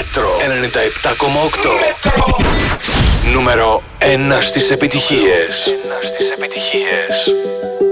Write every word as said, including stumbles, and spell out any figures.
Μέτρο ενενήντα επτά κόμμα οκτώ. Νούμερο ένα στις επιτυχίες. Ένα στις επιτυχίες.